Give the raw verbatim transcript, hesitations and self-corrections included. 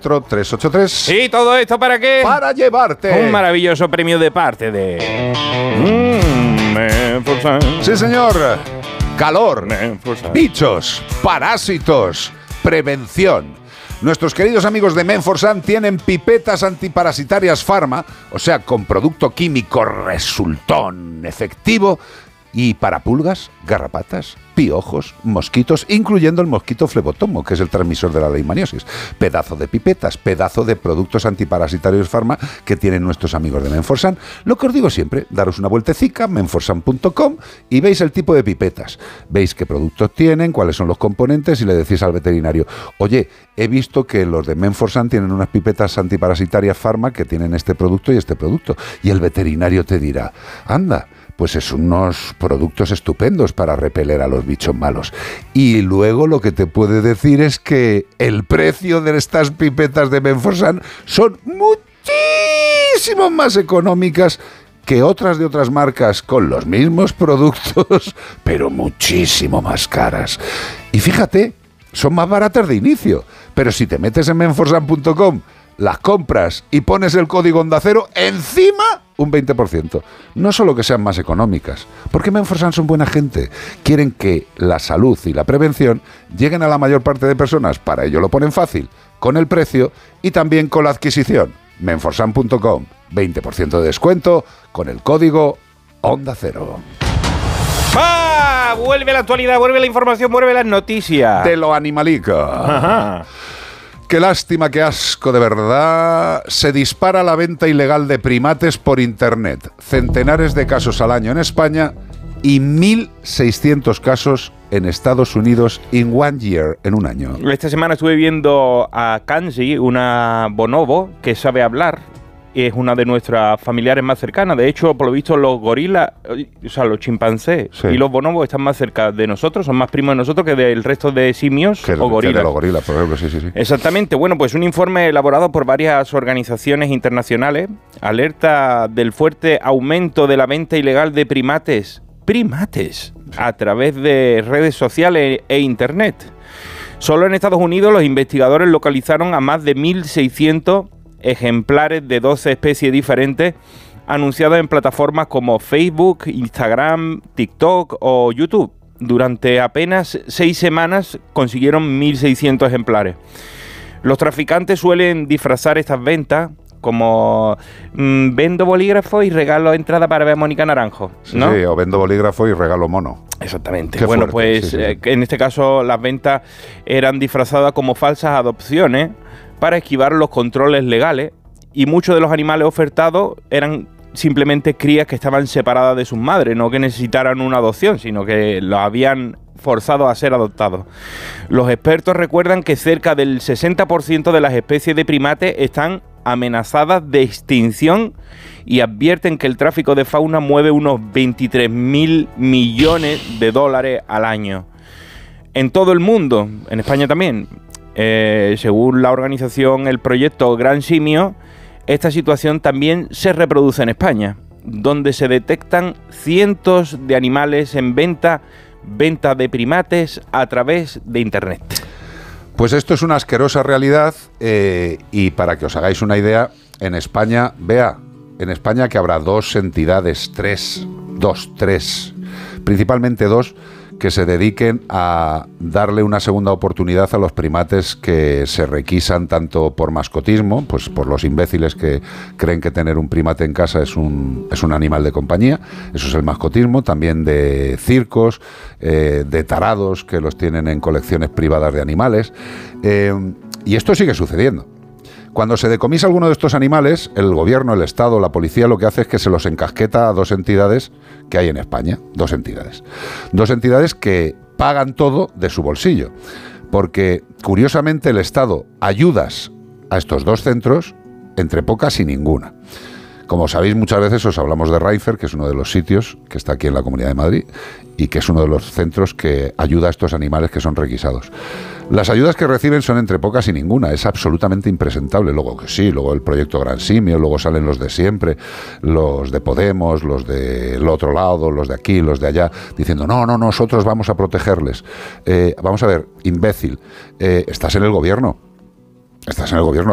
cuatro tres ocho tres. ¿Y todo esto para qué? Para llevarte un maravilloso premio de parte de... Mm, Menforsan. Sí, señor. Calor, Menforsan. bichos, parásitos, prevención. Nuestros queridos amigos de Menforsan tienen pipetas antiparasitarias Pharma, o sea, con producto químico resultón efectivo, y para pulgas, garrapatas, piojos, mosquitos, incluyendo el mosquito flebotomo, que es el transmisor de la leishmaniosis. Pedazo de pipetas, pedazo de productos antiparasitarios Pharma que tienen nuestros amigos de Menforsan. Lo que os digo siempre, daros una vueltecica, menforsan punto com, y veis el tipo de pipetas. Veis qué productos tienen, cuáles son los componentes, y le decís al veterinario: oye, he visto que los de Menforsan tienen unas pipetas antiparasitarias Pharma que tienen este producto y este producto. Y el veterinario te dirá: anda, pues es unos productos estupendos para repeler a los bichos malos. Y luego lo que te puede decir es que el precio de estas pipetas de Menforsan son muchísimo más económicas que otras de otras marcas con los mismos productos, pero muchísimo más caras. Y fíjate, son más baratas de inicio, pero si te metes en menforsan punto com, las compras y pones el código Onda Cero, encima un veinte por ciento. No solo que sean más económicas, porque Menforsan son buena gente. Quieren que la salud y la prevención lleguen a la mayor parte de personas. Para ello lo ponen fácil, con el precio y también con la adquisición. menforsan punto com, veinte por ciento de descuento con el código Onda Cero. ¡Ah! Vuelve la actualidad, vuelve la información, vuelve las noticias. De lo animalico. Ajá. Qué lástima, qué asco, de verdad. Se dispara la venta ilegal de primates por Internet. Centenares de casos al año en España y mil seiscientos casos en Estados Unidos in one year, en un año. Esta semana estuve viendo a Kanji, una bonobo que sabe hablar. Es una de nuestras familiares más cercanas. De hecho, por lo visto, los gorilas, o sea, los chimpancés sí. y los bonobos están más cerca de nosotros, son más primos de nosotros que del resto de simios que o gorilas. Que de los gorilas, por ejemplo, sí, sí, sí. Exactamente. Bueno, pues un informe elaborado por varias organizaciones internacionales alerta del fuerte aumento de la venta ilegal de primates, primates, sí. a través de redes sociales e internet. Solo en Estados Unidos los investigadores localizaron a más de mil seiscientos ejemplares de doce especies diferentes anunciados en plataformas como Facebook, Instagram, TikTok o YouTube. Durante apenas seis semanas consiguieron mil seiscientos ejemplares. Los traficantes suelen disfrazar estas ventas como mmm, vendo bolígrafo y regalo entrada para ver a Mónica Naranjo, ¿no? Sí, o vendo bolígrafo y regalo mono. Exactamente. Qué bueno, fuerte, pues sí, sí. Eh, en este caso las ventas eran disfrazadas como falsas adopciones para esquivar los controles legales, y muchos de los animales ofertados eran simplemente crías que estaban separadas de sus madres, no que necesitaran una adopción, sino que los habían forzado a ser adoptados. Los expertos recuerdan que cerca del sesenta por ciento de las especies de primates están amenazadas de extinción y advierten que el tráfico de fauna mueve unos veintitrés mil millones de dólares al año. En todo el mundo, en España también, eh, según la organización El Proyecto Gran Simio, esta situación también se reproduce en España, donde se detectan cientos de animales en venta, venta de primates a través de Internet. Pues esto es una asquerosa realidad eh, y para que os hagáis una idea, en España, vea, en España que habrá dos entidades, tres, dos, tres, principalmente dos, que se dediquen a darle una segunda oportunidad a los primates que se requisan tanto por mascotismo, pues por los imbéciles que creen que tener un primate en casa es un, es un animal de compañía, eso es el mascotismo, también de circos, eh, de tarados que los tienen en colecciones privadas de animales, eh, y esto sigue sucediendo. Cuando se decomisa alguno de estos animales, el gobierno, el Estado, la policía, lo que hace es que se los encasqueta a dos entidades que hay en España. Dos entidades. Dos entidades que pagan todo de su bolsillo. Porque, curiosamente, el Estado ayudas a estos dos centros entre pocas y ninguna. Como sabéis, muchas veces os hablamos de Reifer, que es uno de los sitios que está aquí en la Comunidad de Madrid y que es uno de los centros que ayuda a estos animales que son requisados. Las ayudas que reciben son entre pocas y ninguna, es absolutamente impresentable. Luego que sí, luego el proyecto Gran Simio, luego salen los de siempre, los de Podemos, los del otro lado, los de aquí, los de allá, diciendo no, no, nosotros vamos a protegerles. Eh, vamos a ver, imbécil, eh, estás en el gobierno, estás en el gobierno.